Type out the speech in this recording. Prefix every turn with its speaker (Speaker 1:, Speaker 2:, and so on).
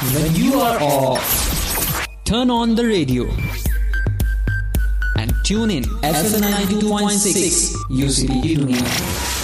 Speaker 1: When you are off, turn on the radio and tune in FM 92.6 UCP Dunia.